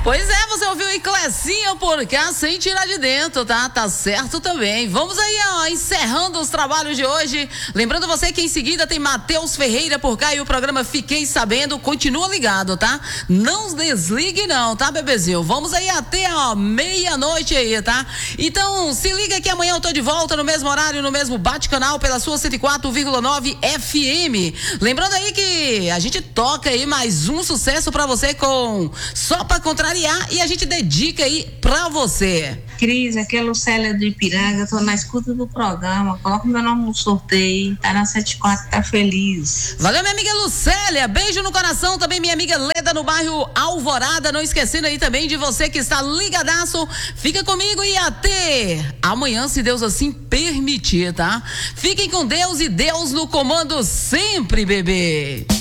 Pois é, você ouviu em Clecinha por cá, sem tirar de dentro, tá? Tá certo também. Vamos aí, ó, encerrando os trabalhos de hoje. Lembrando você que em seguida tem Matheus Ferreira por cá e o programa Fiquei Sabendo. Continua ligado, tá? Não desligue não, tá, bebezinho? Vamos aí até a meia-noite aí, tá? Então, se liga que amanhã eu tô de volta no mesmo horário, no mesmo bate-canal, pela sua 104,9 FM. Lembrando aí que a gente toca aí mais um sucesso pra você com Só Pra Contrariar e a gente dedica aí pra você. Cris, aqui é Lucélia do Ipiranga, tô na escuta do programa, coloca meu nome no sorteio, tá na 74, tá feliz. Valeu, minha amiga Lucélia, beijo no coração, também minha amiga Leda no bairro Alvorada, não esquecendo aí também de você que está ligadaço, fica comigo e até amanhã, se Deus assim permitir, tá? Fiquem com Deus e Deus no comando sempre, bebê.